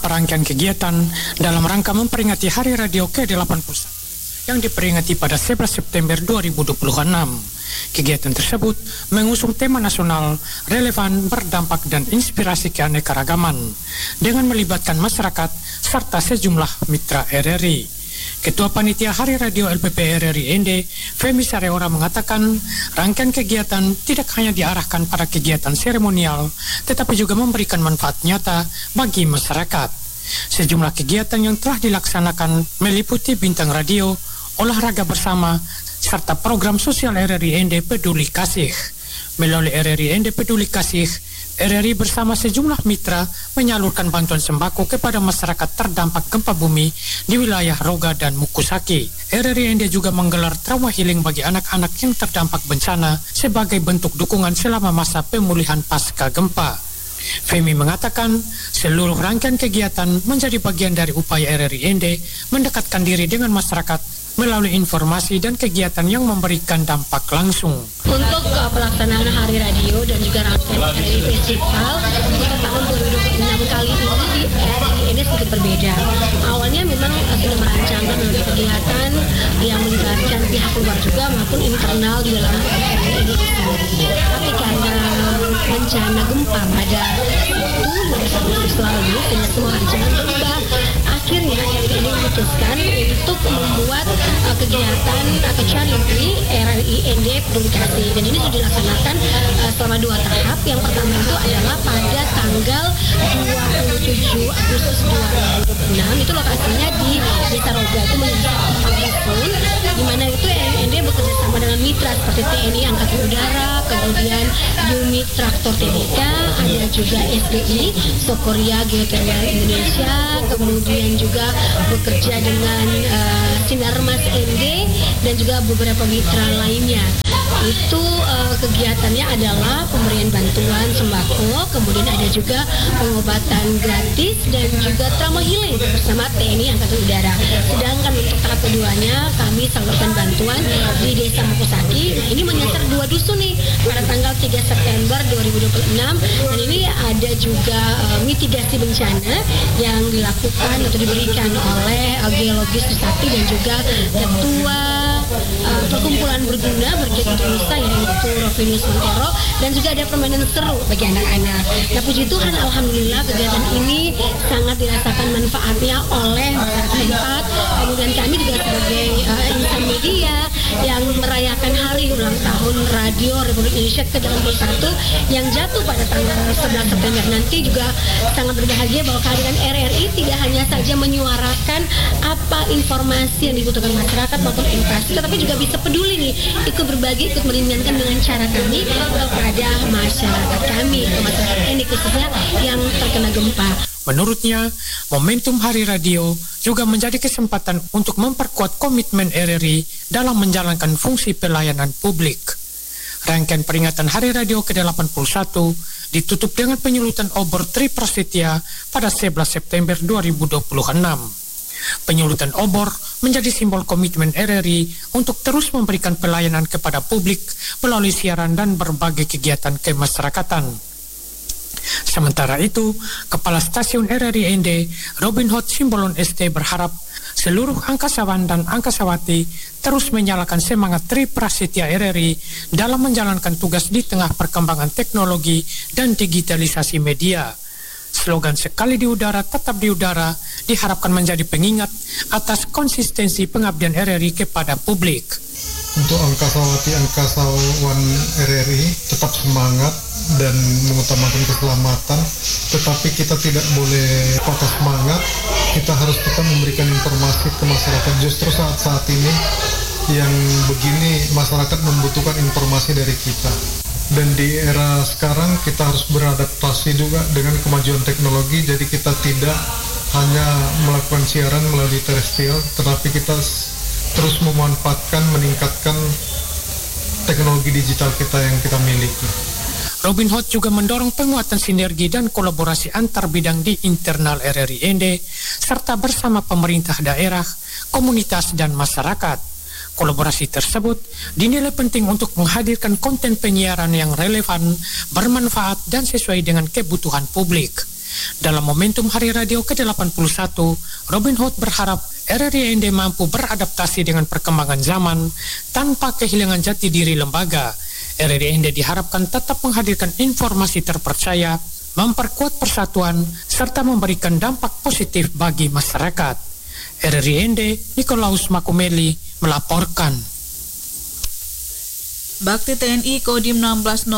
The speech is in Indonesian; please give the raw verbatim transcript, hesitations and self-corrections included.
beberapa rangkaian kegiatan dalam rangka memperingati Hari Radio ke delapan puluh satu yang diperingati pada sebelas September dua ribu dua puluh enam. Kegiatan tersebut mengusung tema nasional relevan, berdampak, dan inspirasi keanekaragaman dengan melibatkan masyarakat serta sejumlah mitra R R I. Ketua Panitia Hari Radio L P P R R I N D, Femi Sareora, mengatakan rangkaian kegiatan tidak hanya diarahkan pada kegiatan seremonial, tetapi juga memberikan manfaat nyata bagi masyarakat. Sejumlah kegiatan yang telah dilaksanakan meliputi bintang radio, olahraga bersama, serta program sosial R R I N D Peduli Kasih. Melalui R R I N D Peduli Kasih, R R I bersama sejumlah mitra menyalurkan bantuan sembako kepada masyarakat terdampak gempa bumi di wilayah Roga dan Mukusaki. R R I N D juga menggelar trauma healing bagi anak-anak yang terdampak bencana sebagai bentuk dukungan selama masa pemulihan pasca gempa. Femi mengatakan seluruh rangkaian kegiatan menjadi bagian dari upaya R R I N D mendekatkan diri dengan masyarakat melalui informasi dan kegiatan yang memberikan dampak langsung. Untuk uh, pelaksanaan Hari Radio dan juga rangkaian R R I Festival untuk tahun dua ribu dua puluh enam kali ini di R R I ini sedikit berbeda. Awalnya memang uh, sudah merancangkan melalui kegiatan yang melibatkan pihak luar juga maupun internal di dalam R R I ini sendiri. Tapi karena bencana gempa pada itu Agustus lalu dengan semua rencana berubah, akhirnya R R I ini memutuskan untuk membuat uh, kegiatan atau charity R R I N D Peduli Kasih, dan ini sudah dilaksanakan uh, selama dua tahap. Yang pertama itu adalah pada tanggal dua puluh tujuh Agustus dua ribu dua puluh enam, itu lokasinya di Desa Roga, itu menyasar empat dusun, di mana itu R R I N D bekerja sama dengan mitra seperti T N I Angkatan Udara, kemudian unit traktor T B K, ada juga S D I, Sokoria Geotermal Indonesia, kemudian juga bekerja dengan uh, Sinar Mas N D dan juga beberapa mitra lainnya. Itu uh, kegiatannya adalah pemberian bantuan sembako, kemudian ada juga pengobatan gratis dan juga trauma healing bersama T N I Angkatan Udara. Sedangkan untuk tahap keduanya kami salurkan bantuan di Desa Mukusaki. Nah, ini menyasar dua dusun nih pada tanggal tiga September dua ribu dua puluh enam, dan ini ada juga uh, mitigasi bencana yang dilakukan atau diberikan oleh uh, Geologis Trisakti dan juga Ketua uh, Perkumpulan Berguna Bergiat untuk Nusa, yaitu Rovinius Montero, dan juga ada permainan seru bagi anak-anak. Nah, puji Tuhan, alhamdulillah kegiatan ini sangat dirasakan manfaatnya oleh masyarakat tempat. Kemudian kami juga sebagai uh, insan media yang merayakan hari ulang tahun Radio Republik Indonesia ke delapan puluh satu yang jatuh pada tanggal sebelas September nanti juga sangat berbahagia bahwa kehadiran R R I tidak hanya saja menyuarakan apa informasi yang dibutuhkan masyarakat maupun inflasi, tetapi juga bisa peduli nih, ikut berbagi, ikut meringankan dengan cara kami kepada masyarakat kami, ke masyarakat ini khususnya yang terkena gempa. Menurutnya, momentum Hari Radio juga menjadi kesempatan untuk memperkuat komitmen R R I dalam menjalankan fungsi pelayanan publik. Rangkaian peringatan Hari Radio ke delapan puluh satu ditutup dengan penyulutan obor Tri Prasetya pada sebelas September dua ribu dua puluh enam. Penyulutan obor menjadi simbol komitmen R R I untuk terus memberikan pelayanan kepada publik melalui siaran dan berbagai kegiatan kemasyarakatan. Sementara itu, Kepala Stasiun R R I N D, Robin Hood Simbolon S T, berharap seluruh angkasawan dan angkasawati terus menyalakan semangat Tri Prasetya R R I dalam menjalankan tugas di tengah perkembangan teknologi dan digitalisasi media. Slogan "Sekali di udara, tetap di udara" diharapkan menjadi pengingat atas konsistensi pengabdian R R I kepada publik. Untuk angkasawati-angkasawan R R I tetap semangat dan mengutamakan keselamatan, tetapi kita tidak boleh patah semangat. Kita harus tetap memberikan informasi ke masyarakat. Justru saat-saat ini yang begini, masyarakat membutuhkan informasi dari kita. Dan di era sekarang kita harus beradaptasi juga dengan kemajuan teknologi, jadi kita tidak hanya melakukan siaran melalui terestrial, tetapi kita terus memanfaatkan, meningkatkan teknologi digital kita yang kita miliki. Robin Hood juga mendorong penguatan sinergi dan kolaborasi antar bidang di internal R R I N D, serta bersama pemerintah daerah, komunitas, dan masyarakat. Kolaborasi tersebut dinilai penting untuk menghadirkan konten penyiaran yang relevan, bermanfaat, dan sesuai dengan kebutuhan publik. Dalam momentum Hari Radio ke delapan puluh satu, Robin Hood berharap R R I N D mampu beradaptasi dengan perkembangan zaman tanpa kehilangan jati diri lembaga. R R I N D diharapkan tetap menghadirkan informasi terpercaya, memperkuat persatuan, serta memberikan dampak positif bagi masyarakat. R R I N D, Nikolaus Makumeli melaporkan. Bakti T N I Kodim enam belas